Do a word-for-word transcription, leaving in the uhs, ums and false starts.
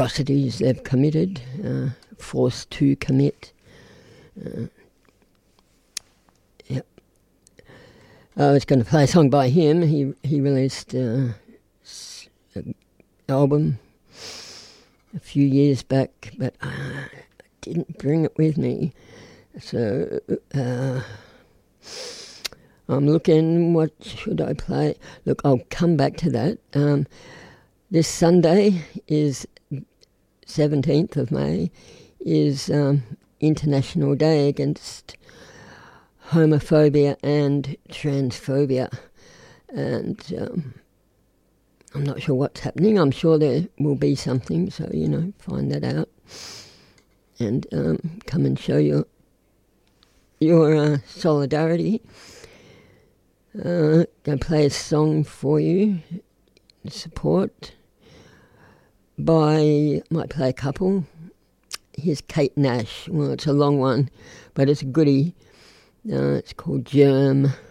atrocities they've committed, uh, forced to commit. Uh, yep. I was going to play a song by him. He he released uh, an album a few years back, but I didn't bring it with me. So uh, I'm looking, what should I play? Look, I'll come back to that. Um, this Sunday is seventeenth of May, is um, International Day Against Homophobia and Transphobia. And um, I'm not sure what's happening. I'm sure there will be something, so, you know, find that out. And um, come and show your, your uh, solidarity. Uh, going to play a song for you, support, by, might play a couple. Here's Kate Nash. Well, it's a long one, but it's a goodie. Uh, it's called Germ.